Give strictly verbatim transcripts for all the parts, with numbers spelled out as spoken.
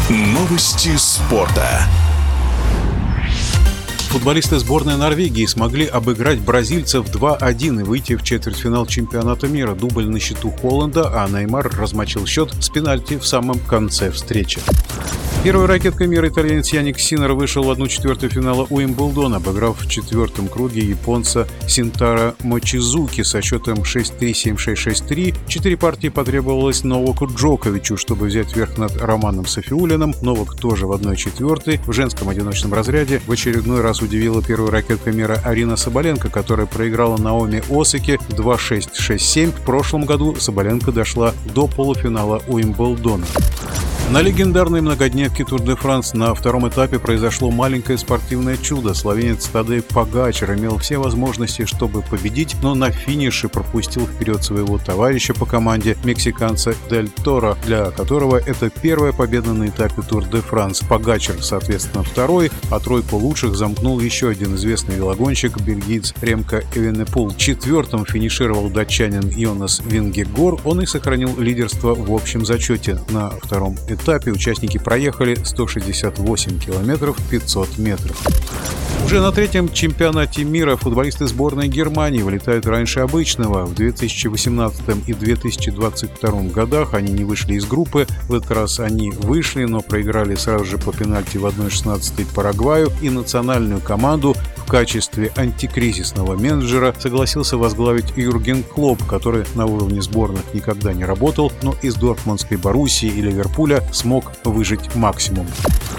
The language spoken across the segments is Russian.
Новости спорта. Футболисты сборной Норвегии смогли обыграть бразильцев два один и выйти в четвертьфинал чемпионата мира. Дубль на счету Холланда, а Неймар размочил счет с пенальти в самом конце встречи. Первой ракеткой мира итальянец Яник Синнер вышел в одну четвертую финала Уимблдона, обыграв в четвертом круге японца Синтаро Мочизуки со счетом шесть три, семь шесть, шесть три. Четыре партии потребовалось Новаку Джоковичу, чтобы взять верх над Романом Софиуллиным. Новак тоже в одной четвертой. В женском одиночном разряде в очередной раз удивила первая ракетка мира Арина Соболенко, которая проиграла Наоми Осаки два шесть, шесть семь. В прошлом году Соболенко дошла до полуфинала Уимблдона. На легендарной многодневке Тур де Франс на втором этапе произошло маленькое спортивное чудо. Словенец Тадей Погачар имел все возможности, чтобы победить, но на финише пропустил вперед своего товарища по команде, мексиканца Дель Торо, для которого это первая победа на этапе Тур де Франс. Погачар, соответственно, второй, а тройку лучших замкнул еще один известный велогонщик, бельгиец Ремко Эвенепул. Четвертым финишировал датчанин Йонас Вингегор. Он и сохранил лидерство в общем зачете. На втором этапе этапе участники проехали сто шестьдесят восемь километров пятьсот метров. Уже на третьем чемпионате мира футболисты сборной Германии вылетают раньше обычного. В две тысячи восемнадцатом и две тысячи двадцать втором годах они не вышли из группы. В этот раз они вышли, но проиграли сразу же по пенальти в одна шестнадцатая Парагваю, и национальную команду в качестве антикризисного менеджера согласился возглавить Юрген Клопп, который на уровне сборных никогда не работал, но из дортмундской Боруссии и Ливерпуля смог выжить максимум.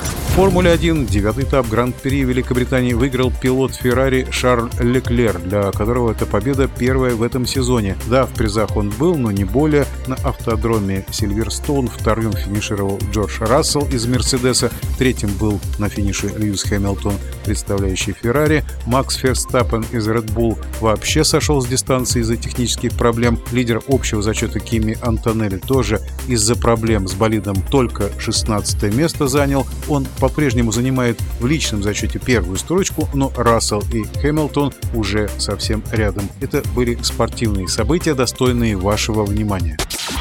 В Формуле один девятый этап Гран-при Великобритании выиграл пилот Феррари Шарль Леклер, для которого эта победа первая в этом сезоне. Да, в призах он был, но не более. На автодроме Сильверстоун вторым финишировал Джордж Рассел из Мерседеса, третьим был на финише Льюис Хэмилтон, представляющий Феррари. Макс Ферстаппен из Red Bull вообще сошел с дистанции из-за технических проблем. Лидер общего зачета Кими Антонелли тоже из-за проблем с болидом только шестнадцатое место занял. Он по-прежнему занимает в личном зачете первую строчку, но Рассел и Хэмилтон уже совсем рядом. Это были спортивные события, достойные вашего внимания.